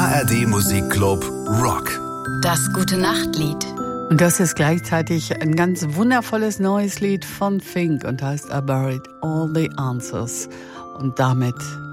ARD Musikclub Rock. Das Gute-Nacht-Lied. Und das ist gleichzeitig ein ganz wundervolles neues Lied von Fink und heißt I Buried All the Answers. Und damit